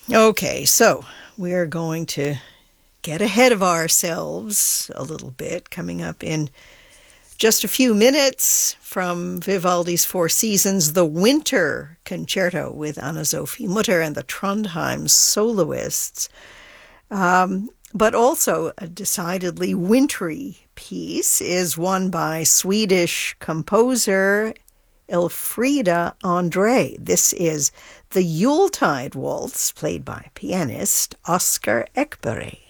Okay, so we're going to get ahead of ourselves a little bit, coming up in just a few minutes from Vivaldi's Four Seasons, the Winter Concerto with Anna-Sophie Mutter and the Trondheim soloists. But also a decidedly wintry piece is one by Swedish composer Elfrida Andre. This is the Yuletide Waltz, played by pianist Oscar Ekberg.